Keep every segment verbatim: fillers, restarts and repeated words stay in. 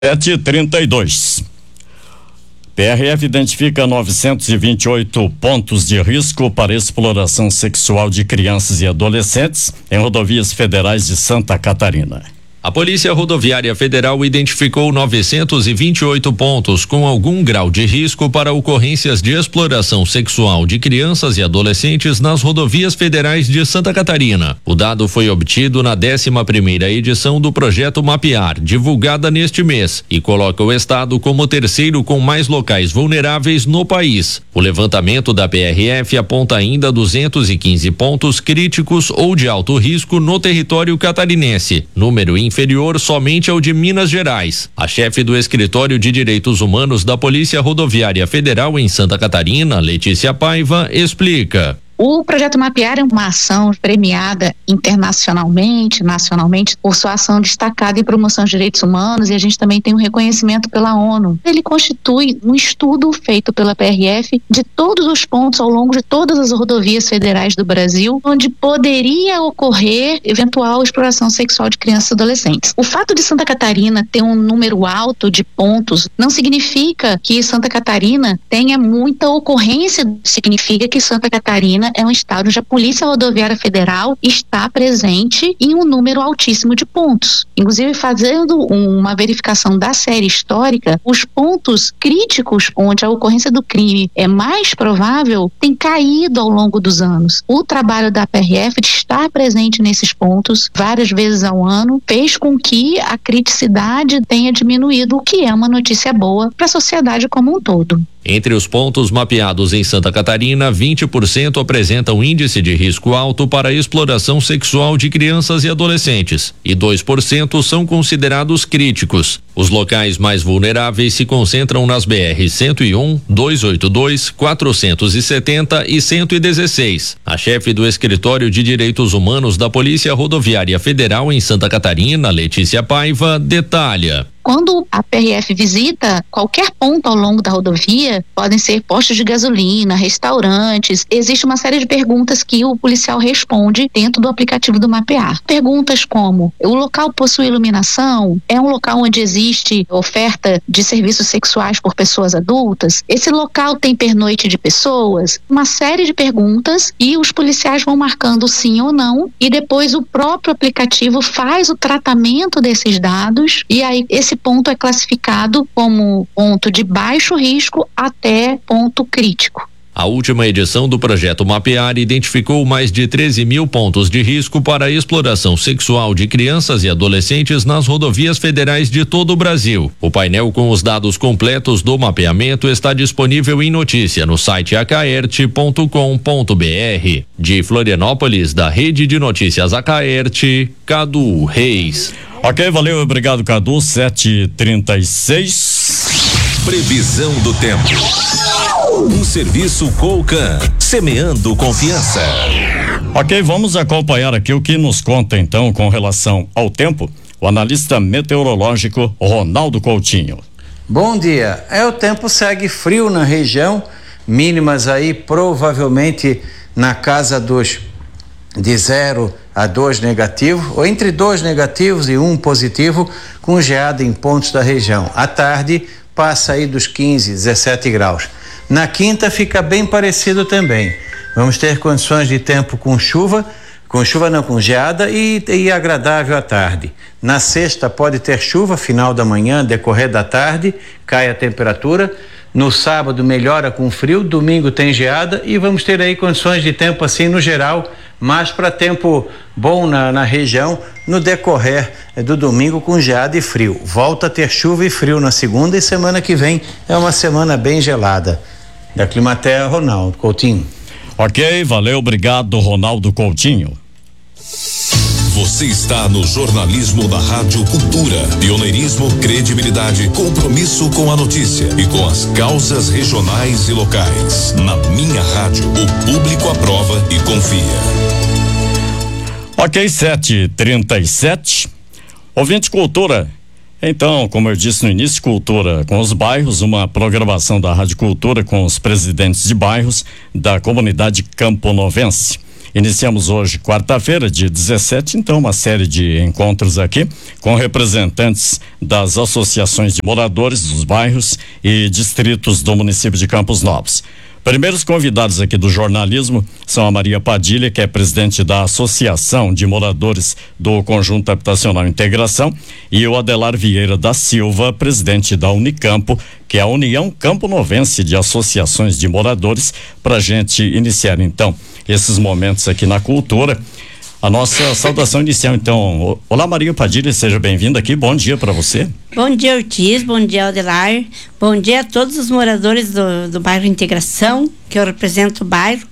sete e trinta e dois. P R F identifica novecentos e vinte e oito pontos de risco para exploração sexual de crianças e adolescentes em rodovias federais de Santa Catarina. A Polícia Rodoviária Federal identificou novecentos e vinte e oito pontos com algum grau de risco para ocorrências de exploração sexual de crianças e adolescentes nas rodovias federais de Santa Catarina. O dado foi obtido na décima primeira edição do projeto Mapear, divulgada neste mês, e coloca o estado como o terceiro com mais locais vulneráveis no país. O levantamento da P R F aponta ainda duzentos e quinze pontos críticos ou de alto risco no território catarinense, número inferior somente ao de Minas Gerais. A chefe do Escritório de Direitos Humanos da Polícia Rodoviária Federal em Santa Catarina, Letícia Paiva, explica. O projeto Mapear é uma ação premiada internacionalmente, nacionalmente, por sua ação destacada em promoção de direitos humanos, e a gente também tem um reconhecimento pela ONU. Ele constitui um estudo feito pela P R F de todos os pontos ao longo de todas as rodovias federais do Brasil, onde poderia ocorrer eventual exploração sexual de crianças e adolescentes. O fato de Santa Catarina ter um número alto de pontos não significa que Santa Catarina tenha muita ocorrência, significa que Santa Catarina é um estado onde a Polícia Rodoviária Federal está presente em um número altíssimo de pontos. Inclusive, fazendo uma verificação da série histórica, os pontos críticos onde a ocorrência do crime é mais provável têm caído ao longo dos anos. O trabalho da P R F de estar presente nesses pontos várias vezes ao ano fez com que a criticidade tenha diminuído, o que é uma notícia boa para a sociedade como um todo. Entre os pontos mapeados em Santa Catarina, vinte por cento apresentam índice de risco alto para exploração sexual de crianças e adolescentes, e dois por cento são considerados críticos. Os locais mais vulneráveis se concentram nas B R cento e um, duzentos e oitenta e dois, quatrocentos e setenta e cento e dezesseis. A chefe do Escritório de Direitos Humanos da Polícia Rodoviária Federal em Santa Catarina, Letícia Paiva, detalha. Quando a P R F visita qualquer ponto ao longo da rodovia, podem ser postos de gasolina, restaurantes, existe uma série de perguntas que o policial responde dentro do aplicativo do Mapear. Perguntas como: o local possui iluminação? É um local onde existe oferta de serviços sexuais por pessoas adultas? Esse local tem pernoite de pessoas? Uma série de perguntas, e os policiais vão marcando sim ou não, e depois o próprio aplicativo faz o tratamento desses dados, e aí esse Esse ponto é classificado como ponto de baixo risco até ponto crítico. A última edição do projeto Mapear identificou mais de treze mil pontos de risco para a exploração sexual de crianças e adolescentes nas rodovias federais de todo o Brasil. O painel com os dados completos do mapeamento está disponível em notícia no site acaerte ponto com ponto br. De Florianópolis, da Rede de Notícias Acaerte, Cadu Reis. Ok, valeu, obrigado, Cadu. sete e trinta e seis. Previsão do tempo. Um serviço Colcan, semeando confiança. Ok, vamos acompanhar aqui o que nos conta então com relação ao tempo o analista meteorológico Ronaldo Coutinho. Bom dia. É, o tempo segue frio na região, mínimas aí provavelmente na casa dos de zero a dois negativo, ou entre dois negativos e um positivo, com geada em pontos da região. À tarde passa aí dos quinze, dezessete graus. Na quinta fica bem parecido também. Vamos ter condições de tempo com chuva, com chuva não, com geada e, e agradável à tarde. Na sexta pode ter chuva, final da manhã, decorrer da tarde, cai a temperatura. No sábado melhora com frio, domingo tem geada e vamos ter aí condições de tempo assim no geral, mas para tempo bom na, na região no decorrer do domingo com geada e frio. Volta a ter chuva e frio na segunda e semana que vem é uma semana bem gelada. Da Climatea, Ronaldo Coutinho. Ok, valeu, obrigado, Ronaldo Coutinho. Você está no jornalismo da Rádio Cultura. Pioneirismo, credibilidade, compromisso com a notícia e com as causas regionais e locais. Na minha rádio, o público aprova e confia. Ok, sete e trinta e sete. Ouvinte Cultura. Então, como eu disse no início, Cultura com os bairros, uma programação da Rádio Cultura com os presidentes de bairros da comunidade camponovense. Iniciamos hoje, quarta-feira, dia dezessete, então uma série de encontros aqui com representantes das associações de moradores dos bairros e distritos do município de Campos Novos. Primeiros convidados aqui do jornalismo são a Maria Padilha, que é presidente da Associação de Moradores do Conjunto Habitacional Integração, e o Adelar Vieira da Silva, presidente da Unicampo, que é a União Camponovense de Associações de Moradores, para a gente iniciar então esses momentos aqui na cultura. A nossa saudação inicial, então. Olá, Maria Padilha, seja bem-vinda aqui. Bom dia para você. Bom dia, Ortiz. Bom dia, Adelar. Bom dia a todos os moradores do, do bairro Integração, que eu represento o bairro.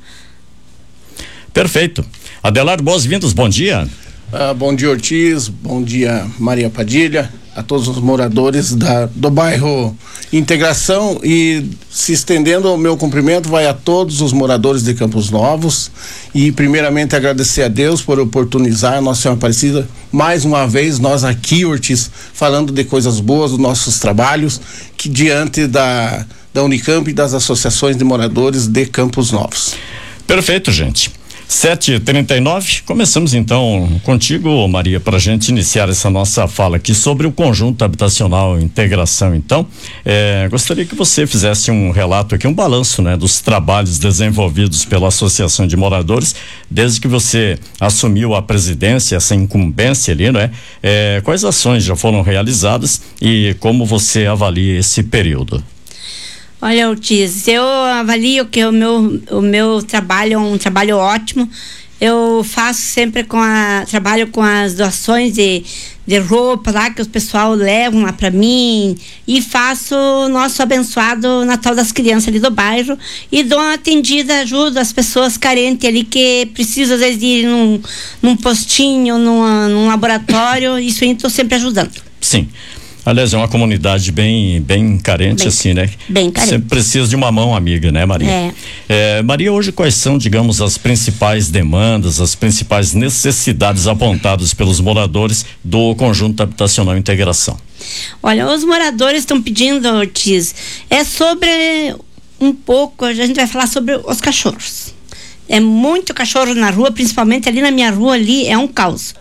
Perfeito. Adelar, boas-vindas. Bom dia. Uh, bom dia, Ortiz. Bom dia, Maria Padilha. A todos os moradores da, do bairro Integração, e se estendendo o meu cumprimento vai a todos os moradores de Campos Novos, e primeiramente agradecer a Deus por oportunizar a Nossa Senhora Aparecida mais uma vez nós aqui, Ortiz, falando de coisas boas dos nossos trabalhos, que diante da, da Unicamp e das associações de moradores de Campos Novos. Perfeito, gente. sete e trinta e nove, começamos então contigo, Maria, para a gente iniciar essa nossa fala aqui sobre o Conjunto Habitacional Integração. Então, eh, gostaria que você fizesse um relato aqui, um balanço, né, dos trabalhos desenvolvidos pela Associação de Moradores, desde que você assumiu a presidência, essa incumbência ali, né? Eh, quais ações já foram realizadas e como você avalia esse período? Olha, Ortiz, eu avalio que o meu, o meu trabalho é um trabalho ótimo. Eu faço sempre com a, trabalho com as doações de, de roupa lá que os pessoal levam lá para mim, e faço o nosso abençoado Natal das Crianças ali do bairro, e dou uma atendida, ajudo as pessoas carentes ali que precisam às vezes de ir num, num postinho, num, num laboratório. Isso aí estou sempre ajudando. Sim. Aliás, é uma comunidade bem, bem carente, bem, assim, né? Bem carente. Você precisa de uma mão amiga, né, Maria? É. É, Maria, hoje quais são, digamos, as principais demandas, as principais necessidades apontadas pelos moradores do Conjunto Habitacional Integração? Olha, os moradores estão pedindo, Ortiz, é sobre um pouco, a gente vai falar sobre os cachorros. É muito cachorro na rua, principalmente ali na minha rua, ali é um caos.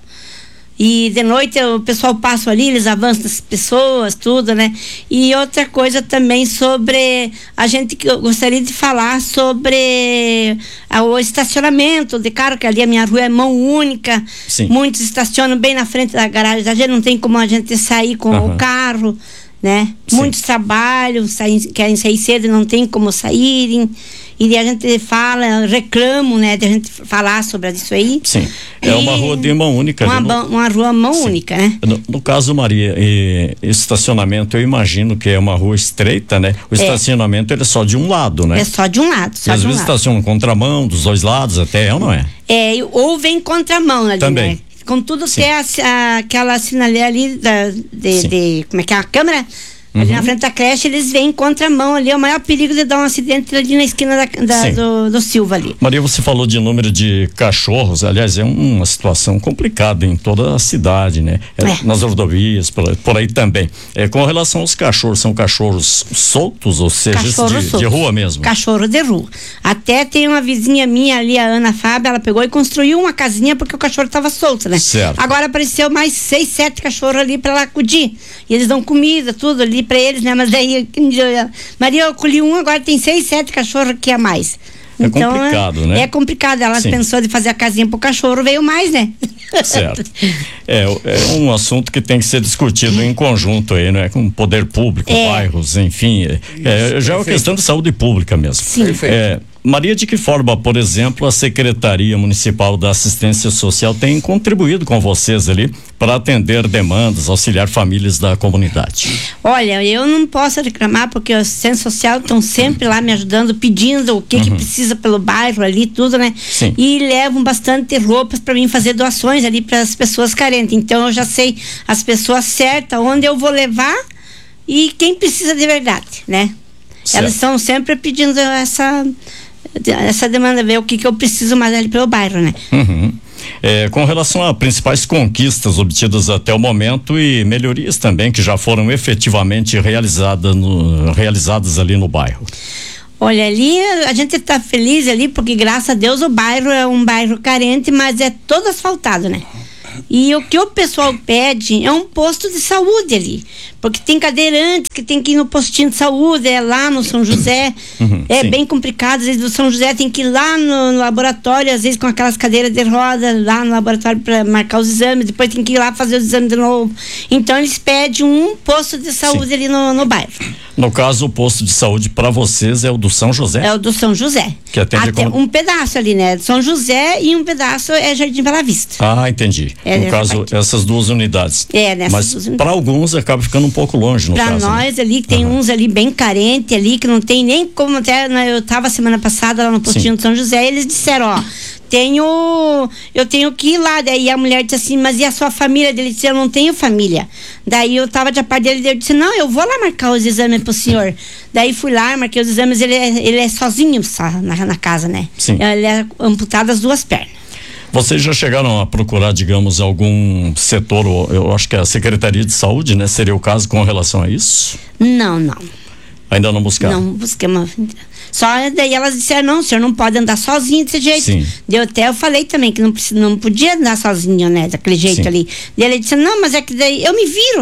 E de noite o pessoal passa ali, eles avançam as pessoas, tudo, né? E outra coisa também sobre, a gente que eu gostaria de falar sobre a, o estacionamento de carro, que ali a minha rua é mão única. Sim. Muitos estacionam bem na frente da garagem, a gente não tem como a gente sair com uhum. o carro, né? Sim. Muitos trabalhos, saem, querem sair cedo e não tem como saírem. E a gente fala, reclamo, né, de a gente falar sobre isso aí. Sim, é e uma rua de mão única. Uma, no... uma rua mão Sim. única, né? No, no caso, Maria, e, estacionamento, eu imagino que é uma rua estreita, né? O é. estacionamento ele é só de um lado, né? É só de um lado, só e às de um vezes lado. estacionam contramão, dos dois lados até, ou não é? É, ou vem contramão ali, também. Né? Contudo, tem a, a, aquela sinaleira ali da, de, de, como é que é, a câmera? Ali uhum. na frente da creche, eles vêm em contramão ali, é o maior perigo de dar um acidente ali na esquina da, da, do, do Silva ali. Maria, você falou de número de cachorros, aliás, é uma situação complicada em toda a cidade, né? É, é. Nas rodovias, por, por aí também. É, com relação aos cachorros, são cachorros soltos, ou seja, de, de rua mesmo? Cachorro de rua. Até tem uma vizinha minha ali, a Ana Fábio, ela pegou e construiu uma casinha porque o cachorro estava solto, né? Certo. Agora apareceu mais seis, sete cachorros ali para ela acudir. E eles dão comida, tudo ali para eles, né? Mas daí, Maria, eu colhi um, agora tem seis, sete cachorros aqui a mais. É então, complicado, né? É complicado. Ela Sim. pensou de fazer a casinha pro cachorro, veio mais, né? Certo. É, é um assunto que tem que ser discutido em conjunto aí, né? Com o poder público, é. bairros, enfim. É, é, já é uma questão de saúde pública mesmo. Sim. Perfeito. É, Maria, de que forma, por exemplo, a Secretaria Municipal da Assistência Social tem contribuído com vocês ali para atender demandas, auxiliar famílias da comunidade? Olha, eu não posso reclamar porque a Assistência Social estão sempre lá me ajudando, pedindo o que, uhum. que precisa pelo bairro ali, tudo, né? Sim. E levam bastante roupas para mim fazer doações ali para as pessoas carentes. Então eu já sei as pessoas certas, onde eu vou levar e quem precisa de verdade, né? Certo. Elas estão sempre pedindo essa essa demanda, ver o que que eu preciso mais ali pelo bairro, né? Uhum. É, com relação a principais conquistas obtidas até o momento e melhorias também que já foram efetivamente realizadas, no, realizadas ali no bairro. Olha, ali a gente está feliz ali porque, graças a Deus, o bairro é um bairro carente, mas é todo asfaltado, né? E o que o pessoal pede é um posto de saúde ali, porque tem cadeirantes que tem que ir no postinho de saúde, é lá no São José, uhum, é sim. bem complicado, às vezes do São José tem que ir lá no, no laboratório, às vezes com aquelas cadeiras de roda, lá no laboratório para marcar os exames, depois tem que ir lá fazer os exames de novo. Então eles pedem um posto de saúde sim. ali no, no bairro. No caso, o posto de saúde para vocês é o do São José? É o do São José. Que atende Até como... um pedaço ali, né? São José e um pedaço é Jardim Bela Vista. Ah, entendi. É, no caso, parte. essas duas unidades. É, nessas Mas duas unidades. Para alguns acaba ficando um pouco longe, no pra caso. Para nós né? ali, tem uhum. uns ali bem carentes ali, que não tem nem como, até né, eu tava semana passada lá no postinho de São José, e eles disseram, ó, tenho, eu tenho que ir lá. Daí a mulher disse assim, mas e a sua família? Ele disse, eu não tenho família. Daí eu tava de a par dele, eu disse, não, eu vou lá marcar os exames pro senhor. Daí fui lá, marquei os exames, ele é, ele é sozinho só na, na casa, né? Sim. Ele é amputado as duas pernas. Vocês já chegaram a procurar, digamos, algum setor, eu acho que é a Secretaria de Saúde, né? Seria o caso com relação a isso? Não, não. Ainda não buscaram? Não, busquei uma... Só daí elas disseram, não, o senhor não pode andar sozinho desse jeito. Sim. Deu até, eu falei também que não, não podia andar sozinho, né? Daquele jeito Sim. ali. Daí ele disse, não, mas é que daí eu me viro.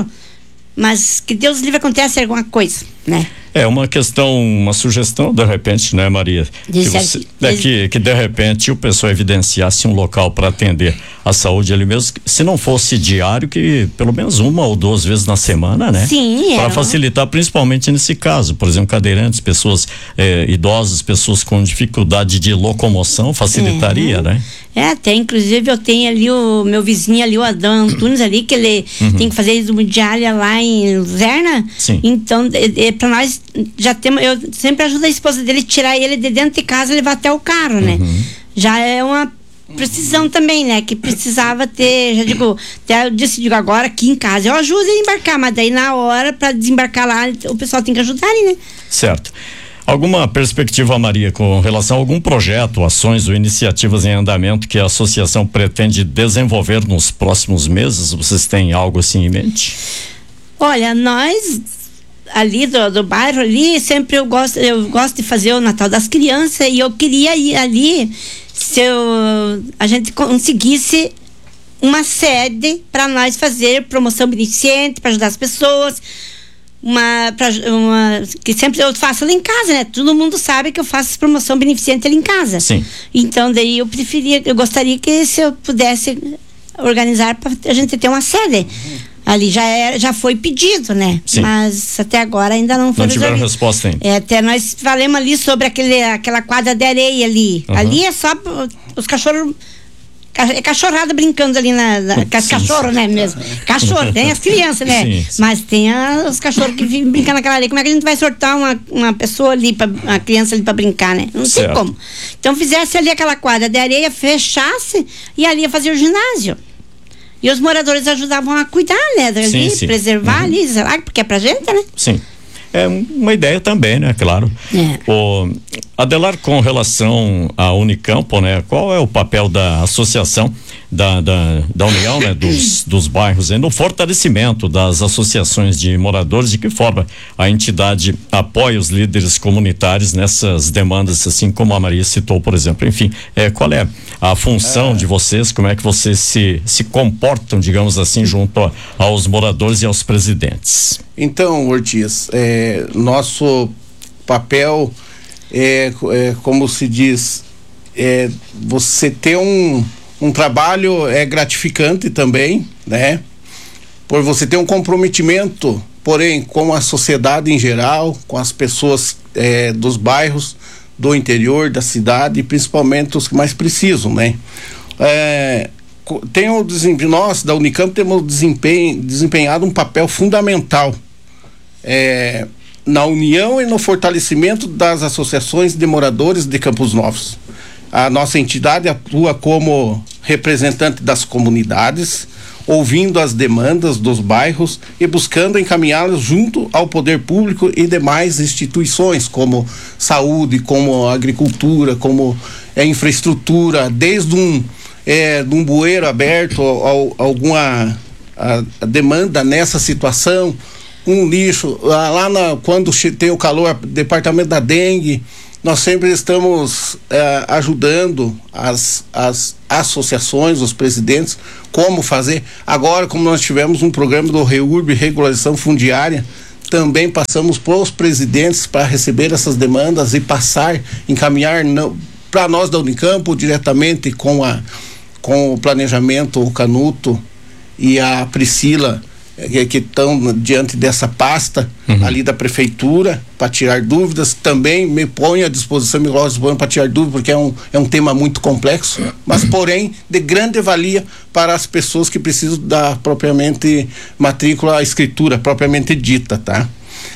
Mas que Deus livre acontece alguma coisa, né? É uma questão, uma sugestão, de repente, né, Maria? Que, você, é que, que de repente o pessoal evidenciasse um local para atender a saúde ali mesmo, se não fosse diário, que pelo menos uma ou duas vezes na semana, né? Sim, é. Para facilitar, principalmente nesse caso, por exemplo, cadeirantes, pessoas eh, idosas, pessoas com dificuldade de locomoção, facilitaria, é. né? É, até inclusive eu tenho ali o meu vizinho ali, o Adão Antunes ali, que ele uhum. tem que fazer exame diária lá em Luzerna. Sim. Então, é, é, para nós já temos, eu sempre ajudo a esposa dele tirar ele de dentro de casa e levar até o carro, né? Uhum. Já é uma precisão também, né? Que precisava ter, já digo, até eu disse, digo, agora aqui em casa eu ajudo a embarcar, mas daí na hora para desembarcar lá, o pessoal tem que ajudar, né? Certo. Alguma perspectiva, Maria, com relação a algum projeto, ações ou iniciativas em andamento que a associação pretende desenvolver nos próximos meses? Vocês têm algo assim em mente? Olha, nós ali do, do bairro ali, sempre eu gosto, eu gosto de fazer o Natal das Crianças e eu queria ir ali se eu, a gente conseguisse uma sede para nós fazer promoção beneficente, para ajudar as pessoas. Uma, pra, uma que sempre eu faço ali em casa, né? Todo mundo sabe que eu faço promoção beneficente ali em casa. Sim. Então daí eu preferia, eu gostaria que se eu pudesse organizar para a gente ter uma sede. Uhum. Ali já é, já foi pedido, né? Sim. Mas até agora ainda não foi Não tiveram resolvido. resposta ainda. É, até nós falamos ali sobre aquele, aquela quadra de areia ali. Uhum. Ali é só os cachorros. É cachorrada brincando ali na, na sim, cachorro, sim. né, mesmo? Cachorro, tem as crianças, né? Sim, sim. Mas tem a, os cachorros que ficam brincando naquela areia. Como é que a gente vai sortar uma, uma pessoa ali, pra, uma criança ali pra brincar, né? Não certo. Tem como. Então fizesse ali aquela quadra de areia, fechasse e ali ia fazer o ginásio. E os moradores ajudavam a cuidar, né? Ali, sim, sim. preservar uhum. ali, sei lá, porque é pra gente, né? Sim. É uma ideia também, né? Claro. É. O Adelar, com relação à Unicampo, né? Qual é o papel da associação da, da, da União, né? Dos, dos bairros, né? No fortalecimento das associações de moradores, de que forma a entidade apoia os líderes comunitários nessas demandas, assim como a Maria citou, por exemplo. Enfim, é, qual é a função é. de vocês, como é que vocês se, se comportam, digamos assim, junto a, aos moradores e aos presidentes? Então, Ortiz, é, nosso papel é, é, como se diz, é, você ter um, um trabalho é gratificante também, né? Por você ter um comprometimento, porém, com a sociedade em geral, com as pessoas é, dos bairros, do interior, da cidade, e principalmente os que mais precisam, né? É, tem o desempenho, nós da Unicamp temos desempenho, desempenhado um papel fundamental É, na união e no fortalecimento das associações de moradores de Campos Novos. A nossa entidade atua como representante das comunidades, ouvindo as demandas dos bairros e buscando encaminhá-las junto ao poder público e demais instituições, como saúde, como agricultura, como é, infraestrutura, desde um, é, de um bueiro aberto a, a alguma a, a demanda nessa situação, um lixo, lá na, quando tem o calor, departamento da dengue, nós sempre estamos eh, ajudando as, as associações, os presidentes, como fazer. Agora, como nós tivemos um programa do REURB, Regularização Fundiária, também passamos para os presidentes para receber essas demandas e passar, encaminhar para nós da Unicamp, diretamente com, a, com o planejamento, o Canuto e a Priscila, que estão diante dessa pasta uhum. ali da prefeitura para tirar dúvidas. Também me ponho à disposição, me coloco à disposição para tirar dúvidas, porque é um, é um tema muito complexo, mas porém de grande valia para as pessoas que precisam da propriamente matrícula, a escritura propriamente dita, tá?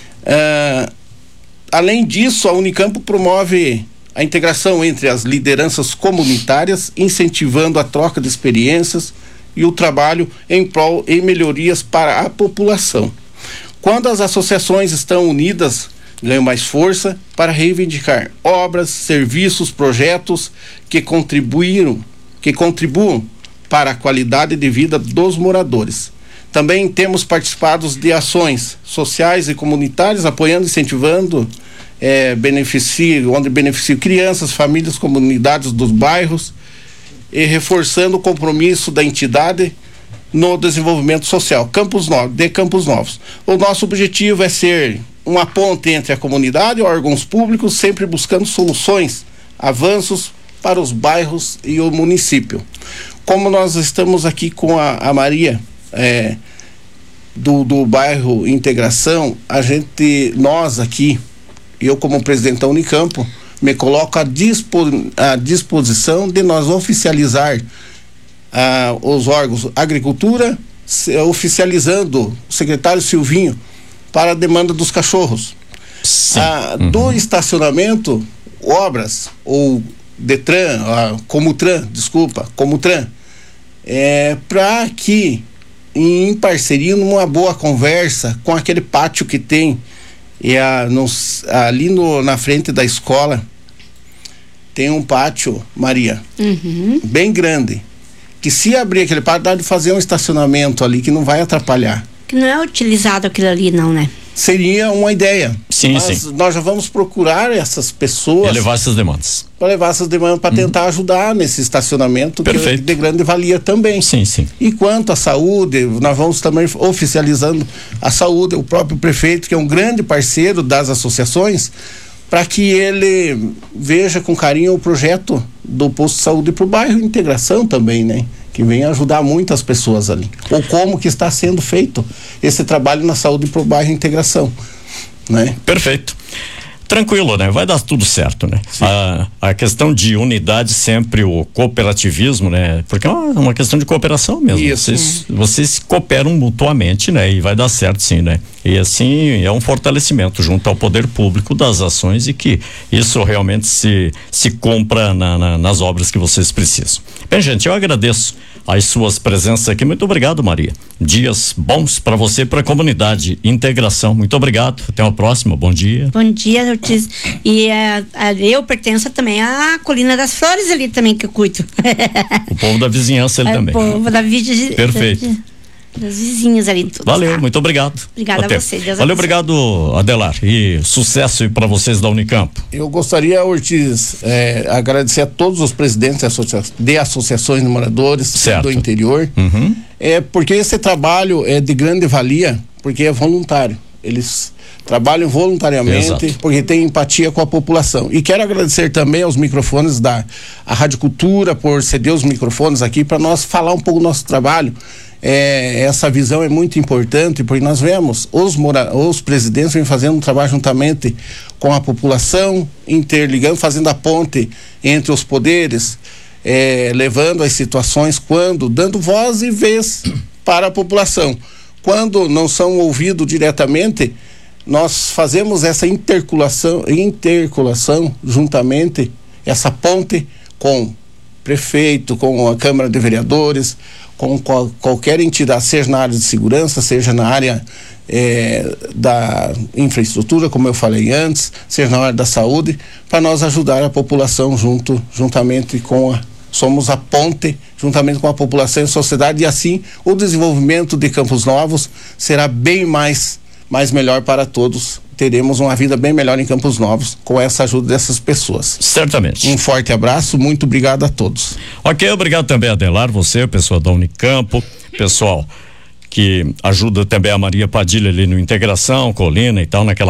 Uh, além disso, a Unicamp promove a integração entre as lideranças comunitárias, incentivando a troca de experiências e o trabalho em prol e melhorias para a população. Quando as associações estão unidas, ganham mais força para reivindicar obras, serviços, projetos que contribuíram, que contribuam para a qualidade de vida dos moradores. Também temos participado de ações sociais e comunitárias, apoiando, incentivando, eh, beneficio, onde beneficiam crianças, famílias, comunidades dos bairros, e reforçando o compromisso da entidade no desenvolvimento social Campos Novos, de Campos Novos. O nosso objetivo é ser uma ponte entre a comunidade e órgãos públicos, sempre buscando soluções, avanços para os bairros e o município. Como nós estamos aqui com a, a Maria é, do, do bairro Integração, a gente, nós aqui, eu como presidente da Unicamp, me coloco à, dispo, à disposição de nós oficializar ah, os órgãos Agricultura, se, oficializando o secretário Silvinho para a demanda dos cachorros. Ah, uhum. Do estacionamento, obras, ou Detran, ah, Comutran, desculpa, Comutran, é, para que, em parceria, numa boa conversa com aquele pátio que tem e a, no, ali no, na frente da escola tem um pátio, Maria, uhum. bem grande, que se abrir aquele pátio dá de fazer um estacionamento ali que não vai atrapalhar. Que não é utilizado aquilo ali não, né? Seria uma ideia. Sim, mas sim. Nós já vamos procurar essas pessoas. E levar essas demandas. Para levar essas demandas para uhum. tentar ajudar nesse estacionamento. Perfeito. Que é de grande valia também. Sim, sim. E quanto à saúde, nós vamos também oficializando a saúde, o próprio prefeito, que é um grande parceiro das associações, para que ele veja com carinho o projeto do posto de saúde para o bairro Integração também, né? Que vem ajudar muitas pessoas ali. Ou como que está sendo feito esse trabalho na saúde para o bairro Integração, né? Perfeito. Tranquilo, né? Vai dar tudo certo, né? A, a questão de unidade, sempre o cooperativismo, né? Porque é uma, uma questão de cooperação mesmo. Isso. Vocês, vocês cooperam mutuamente, né? E vai dar certo sim, né? E assim, é um fortalecimento junto ao poder público das ações e que isso realmente se, se compra na, na, nas obras que vocês precisam. Bem, gente, eu agradeço as suas presenças aqui. Muito obrigado, Maria. Dias bons para você e para a comunidade. Integração. Muito obrigado. Até a próxima. Bom dia. Bom dia, Ortiz. E uh, eu pertenço também à Colina das Flores ali também que eu cuido. O povo da vizinhança ali é, também. O povo da vizinhança. Perfeito. Das vizinhas ali. Tudo, Valeu, tá? muito obrigado. Obrigada a você. Deus Valeu, obrigado, Adelar. E sucesso para vocês da Unicamp. Eu gostaria, Ortiz, é, agradecer a todos os presidentes de, associa de associações de moradores certo. do interior. Uhum. É, porque esse trabalho é de grande valia, porque é voluntário. Eles trabalham voluntariamente. Exato. Porque tem empatia com a população. E quero agradecer também aos microfones da a Rádio Cultura por ceder os microfones aqui para nós falar um pouco do nosso trabalho. É, essa visão é muito importante, porque nós vemos os, mora os presidentes vêm fazendo um trabalho juntamente com a população, interligando, fazendo a ponte entre os poderes, é, levando as situações, quando dando voz e vez para a população. Quando não são ouvidos diretamente, nós fazemos essa interculação, interculação juntamente, essa ponte com prefeito, com a Câmara de Vereadores, com qual, qualquer entidade, seja na área de segurança, seja na área é, da infraestrutura, como eu falei antes, seja na área da saúde, para nós ajudar a população junto, juntamente com a, somos a ponte, juntamente com a população e a sociedade, e assim o desenvolvimento de Campos Novos será bem mais mas melhor para todos. Teremos uma vida bem melhor em Campos Novos com essa ajuda dessas pessoas. Certamente. Um forte abraço, muito obrigado a todos. Ok, obrigado também, Adelar, você, o pessoal da Unicampo, pessoal que ajuda também a Maria Padilha ali no Integração, Colina e tal, naquela